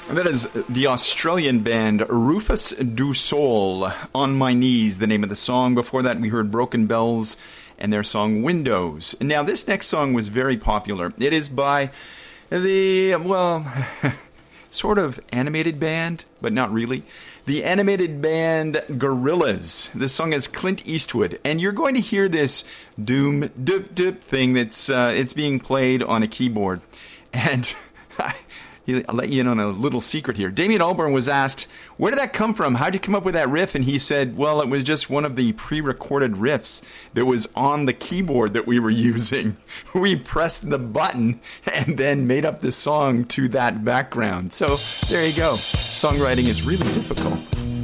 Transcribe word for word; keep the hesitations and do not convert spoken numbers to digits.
That is the Australian band Rufus Du Sol, On My Knees, the name of the song. Before that, we heard Broken Bells and their song Windows. Now, this next song was very popular. It is by the, well, sort of animated band, but not really. The animated band Gorillaz. This song is Clint Eastwood, and you're going to hear this doom, doop, doop thing that's uh, it's being played on a keyboard. And I'll let you in on a little secret here. Damien Albarn was asked, where did that come from? How did you come up with that riff? And he said, well, it was just one of the pre-recorded riffs that was on the keyboard that we were using. We pressed the button and then made up the song to that background. So there you go. Songwriting is really difficult.